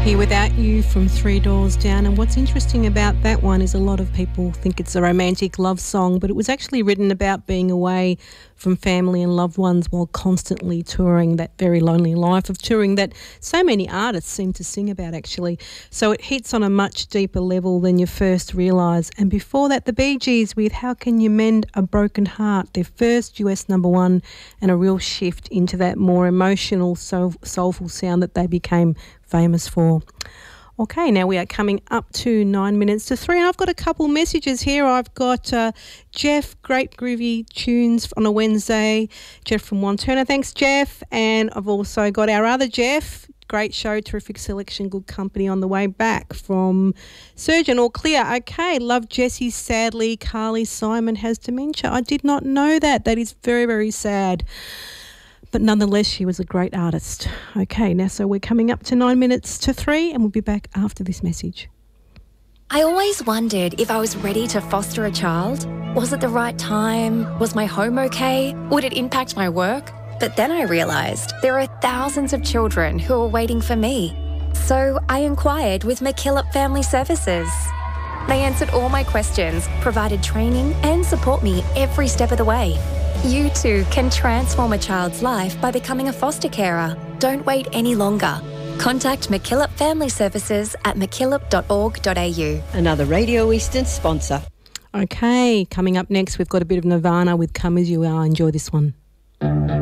Here Without You from Three Doors Down. And what's interesting about that one is a lot of people think it's a romantic love song, but it was actually written about being away from family and loved ones while constantly touring, that very lonely life of touring that so many artists seem to sing about, actually. So it hits on a much deeper level than you first realise. And before that, the Bee Gees with How Can You Mend a Broken Heart, their first US number one, and a real shift into that more emotional, soulful sound that they became famous for. Okay, now we are coming up to 9 minutes to 3, and I've got a couple messages here. I've got Jeff, great groovy tunes on a Wednesday. Jeff from Wanturna, thanks Jeff. And I've also got our other Jeff, great show, terrific selection, good company on the way back from Surgeon, all clear. Okay, love Jessie, sadly Carly Simon has dementia. I did not know that. That is very, very sad. But nonetheless, she was a great artist. Okay, now so we're coming up to 9 minutes to 3, and we'll be back after this message. I always wondered if I was ready to foster a child. Was it the right time? Was my home okay? Would it impact my work? But then I realised there are thousands of children who are waiting for me. So I inquired with McKillop Family Services. They answered all my questions, provided training and support me every step of the way. You too can transform a child's life by becoming a foster carer. Don't wait any longer. Contact McKillop Family Services at mckillop.org.au. Another Radio Eastern sponsor. Okay, coming up next, we've got a bit of Nirvana with Come As You Are. Enjoy this one.